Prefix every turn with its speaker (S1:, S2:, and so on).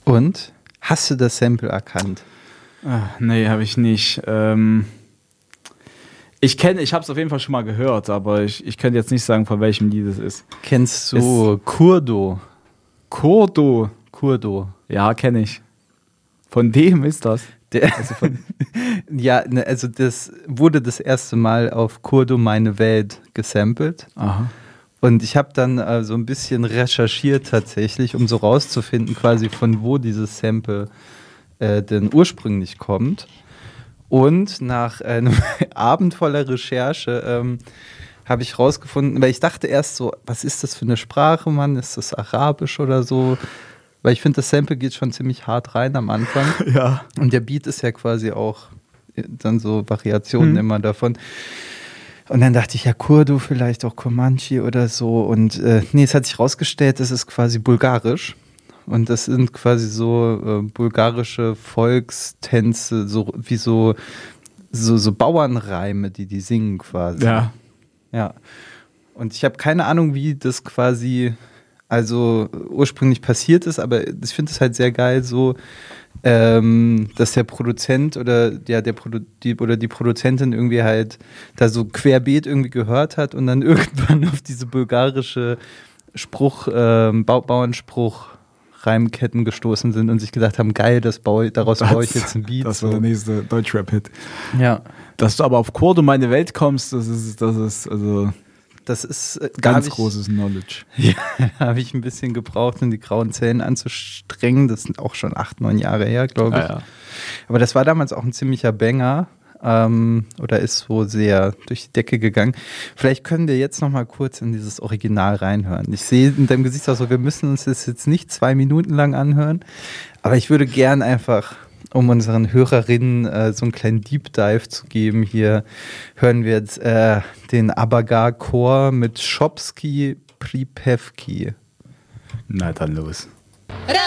S1: Und? Hast du das Sample erkannt?
S2: Nee, habe ich nicht. Ich habe es auf jeden Fall schon mal gehört, aber ich könnte jetzt nicht sagen, von welchem Lied es ist.
S1: Kennst du Kurdo?
S2: Kurdo?
S1: Kurdo.
S2: Ja, kenne ich. Von dem ist das?
S1: Ja, also das wurde das erste Mal auf Kurdo Meine Welt gesampelt.
S2: Aha.
S1: Und ich habe dann so ein bisschen recherchiert tatsächlich, um so rauszufinden quasi von wo dieses Sample denn ursprünglich kommt. Und nach einem Abend voller Recherche habe ich rausgefunden, weil ich dachte erst so, was ist das für eine Sprache, Mann? Ist das Arabisch oder so? Weil ich finde, das Sample geht schon ziemlich hart rein am Anfang.
S2: Ja.
S1: Und der Beat ist ja quasi auch dann so Variationen immer davon. Und dann dachte ich, ja, Kurdo, vielleicht auch Comanche oder so. Und nee, es hat sich rausgestellt, das ist quasi bulgarisch. Und das sind quasi so bulgarische Volkstänze, so wie so Bauernreime, die singen quasi.
S2: Ja.
S1: Ja. Und ich habe keine Ahnung, wie das quasi also ursprünglich passiert ist, aber ich finde es halt sehr geil so, dass der Produzent oder die Produzentin irgendwie halt da so querbeet irgendwie gehört hat und dann irgendwann auf diese bulgarische Bauernspruch Reimketten gestoßen sind und sich gedacht haben, geil, daraus baue ich jetzt ein Beat.
S2: Das war der nächste Deutschrap-Hit.
S1: Ja.
S2: Dass du aber auf Kurdo Meine Welt kommst, das ist ganz großes Knowledge.
S1: Ja, da habe ich ein bisschen gebraucht, um die grauen Zellen anzustrengen. Das sind auch schon 8, 9 Jahre her, glaube ich. Ja. Aber das war damals auch ein ziemlicher Banger. Oder ist so sehr durch die Decke gegangen. Vielleicht können wir jetzt noch mal kurz in dieses Original reinhören. Ich sehe in deinem Gesicht auch so, wir müssen uns das jetzt nicht 2 Minuten lang anhören, aber ich würde gern einfach, um unseren Hörerinnen so einen kleinen Deep Dive zu geben, hier hören wir jetzt den Abagar-Chor mit Shopski Pripevki.
S2: Na dann los.